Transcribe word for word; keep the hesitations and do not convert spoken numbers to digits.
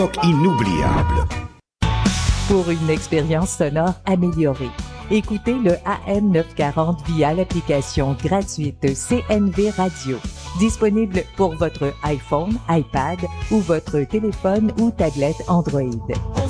Inoubliable. Pour une expérience sonore améliorée, écoutez le A M neuf cent quarante via l'application gratuite C N V Radio, disponible pour votre iPhone, iPad ou votre téléphone ou tablette Android.